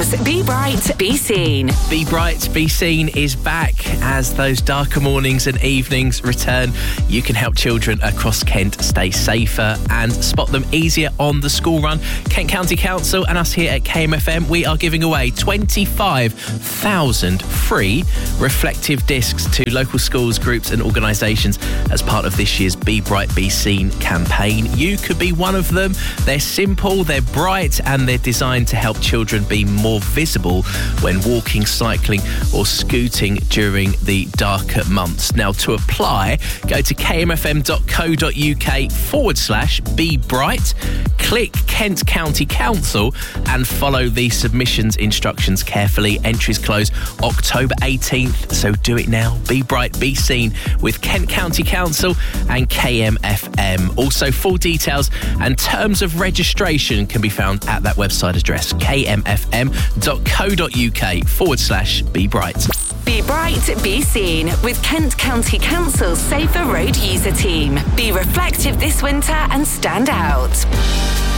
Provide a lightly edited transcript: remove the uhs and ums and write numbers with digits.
6. Be bright, be seen. Be Bright, Be Seen is back. As those darker mornings and evenings return, you can help children across Kent stay safer and spot them easier on the school run. Kent County Council and us here at KMFM, we are giving away 25,000 free reflective discs to local schools, groups and organisations as part of this year's Be Bright, Be Seen campaign. You could be one of them. They're simple, they're bright and they're designed to help children be more visible when walking, cycling or scooting during the darker months. Now, to apply, go to kmfm.co.uk/Be Bright, click Kent County Council and follow the submissions instructions carefully. Entries close October 18th, so do it now. Be Bright, Be Seen with Kent County Council and KMFM. Also, full details and terms of registration can be found at that website address, kmfm.co.uk/Be Bright. Be bright, be seen with Kent County Council's Safer Road User Team. Be reflective this winter and stand out.